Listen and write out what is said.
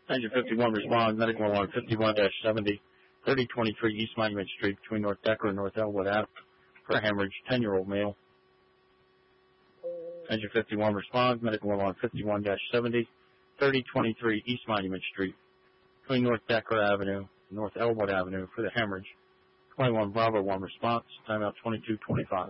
Engine 51 responds. Medical alarm 51-70, 3023 East Monument Street between North Decker and North Elwood Ave for a hemorrhage, 10-year-old male. Engine 51 responds. Medical alarm 51-70, 3023 East Monument Street between North Decker Avenue and North Elwood Avenue for the hemorrhage. 21 Bravo 1 response. Timeout 2225.